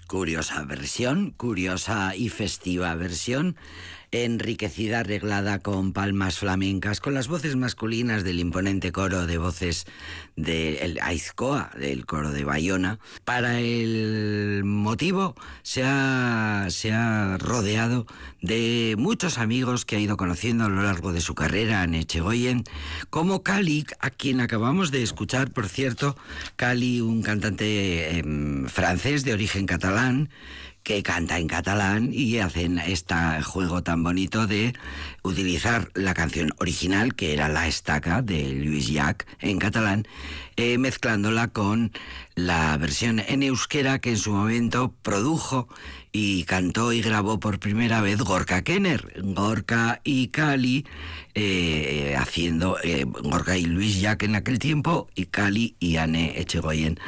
Curiosa versión, curiosa y festiva versión, enriquecida, arreglada con palmas flamencas, con las voces masculinas del imponente coro de voces del Aizkoa, del coro de Bayona. Para el motivo se ha rodeado de muchos amigos que ha ido conociendo a lo largo de su carrera en Echegoyen, como Cali, a quien acabamos de escuchar, por cierto. Cali, un cantante francés de origen catalán, que canta en catalán y hacen este juego tan bonito de utilizar la canción original, que era La Estaca, de Lluís Llach, en catalán, mezclándola con la versión en euskera que en su momento produjo y cantó y grabó por primera vez Gorka Kenner. Gorka y Cali haciendo Gorka y Lluís Llach en aquel tiempo, y Cali y Ane Echegoyen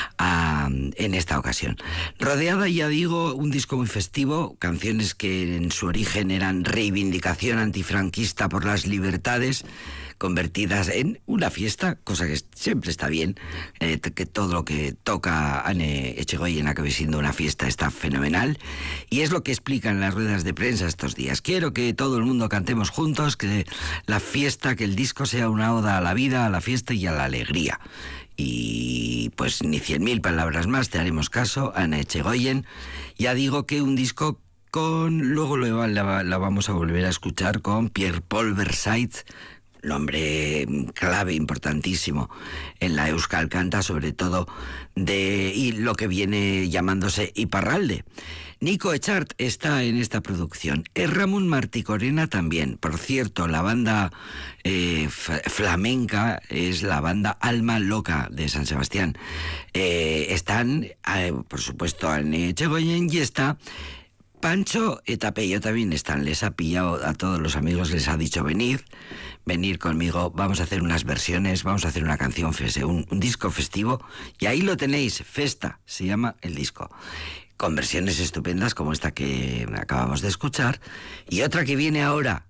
en esta ocasión. Rodeada, ya digo, un disco muy festivo, canciones que en su origen eran reivindicación antifranquista por las libertades, convertidas en una fiesta, cosa que siempre está bien, que todo lo que toca Ane Echegoyen acabe siendo una fiesta, está fenomenal, y es lo que explican las ruedas de prensa estos días. Quiero que todo el mundo cantemos juntos, que la fiesta, que el disco sea una oda a la vida, a la fiesta y a la alegría. Y pues ni 100.000 palabras más, te haremos caso, Ane Echegoyen. Ya digo que un disco luego la vamos a volver a escuchar con Pierre-Paul Versailles, nombre clave, importantísimo en la Euskal Canta, sobre todo y lo que viene llamándose Iparralde. Nico Echart está en esta producción. Ramón Marticorena también. Por cierto, la banda flamenca es la banda Alma Loca de San Sebastián. Están, por supuesto, Ane Echegoyen, y está Pancho Etapello también están. Les ha pillado a todos los amigos, les ha dicho venir conmigo, vamos a hacer unas versiones, vamos a hacer una canción, un disco festivo, y ahí lo tenéis, Festa se llama el disco, con versiones estupendas como esta que acabamos de escuchar, y otra que viene ahora,